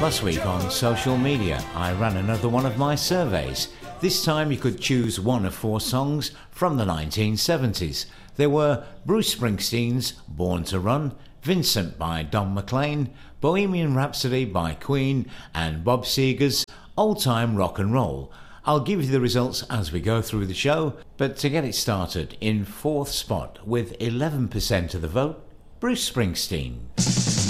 Last week on social media, I ran another one of my surveys. This time you could choose one of 4 songs from the 1970s. There were Bruce Springsteen's Born to Run, Vincent by Don McLean, Bohemian Rhapsody by Queen, and Bob Seger's Old Time Rock and Roll. I'll give you the results as we go through the show, but to get it started, in 4th spot with 11% of the vote, Bruce Springsteen.